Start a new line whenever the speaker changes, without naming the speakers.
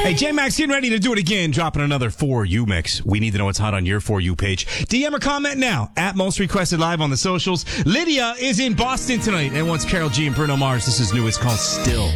Hey, J-Max getting ready to do it again, dropping another For You mix. We need to know what's hot on your For You page. DM or comment now at Most Requested Live on the socials. Lydia is in Boston tonight and wants Karol G and Bruno Mars. This is new. It's called Still.